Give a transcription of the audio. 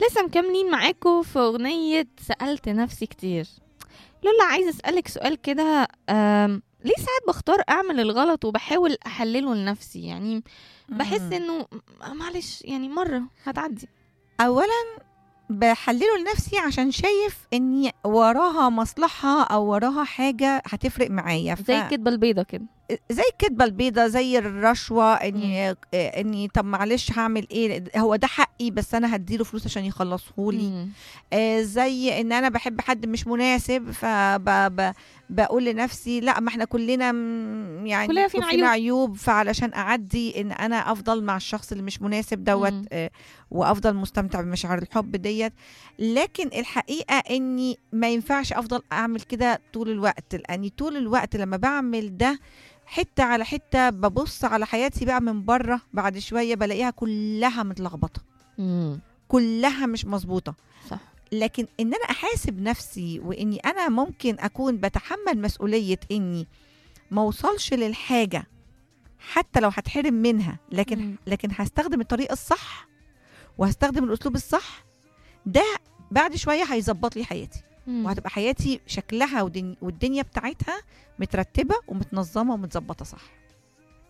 لسه مكملين معاكم في أغنية سألت نفسي كتير. لولا عايزة أسألك سؤال كده، ليه ساعات بختار أعمل الغلط وبحاول أحلله لنفسي؟ يعني بحس إنه معلش يعني مرة هتعدي. اولا بحلله لنفسي عشان شايف اني وراها مصلحة او وراها حاجة هتفرق معايا، زي الكدبة البيضة كده. زي الكدبة البيضة، زي الرشوة، مم. اني طب معلش هعمل ايه، هو ده حقي بس انا هديله فلوس عشان يخلصهولي. مم. زي ان انا بحب حد مش مناسب فبقول لنفسي لا، ما احنا كلنا يعني كلنا فينا فينا عيوب. عيوب، فعلشان اعدي ان انا افضل مع الشخص اللي مش مناسب دوت، مم. وافضل مستمتع بمشاعر الحب ديت. لكن الحقيقة اني ما ينفعش افضل اعمل كده طول الوقت، لاني طول الوقت لما بعمل ده حتة على حتة ببص على حياتي بقى من بره، بعد شوية بلاقيها كلها متلخبطة، مم. كلها مش مظبوطة. صح. لكن ان انا احاسب نفسي واني انا ممكن اكون بتحمل مسؤولية اني ما اوصلش للحاجة حتى لو هتحرم منها، مم. لكن هستخدم الطريقة الصح وهستخدم الاسلوب الصح، ده بعد شوية هيظبط لي حياتي، مم. وهتبقى حياتي شكلها والدنيا بتاعتها مترتبة ومتنظمة ومتظبطة صح.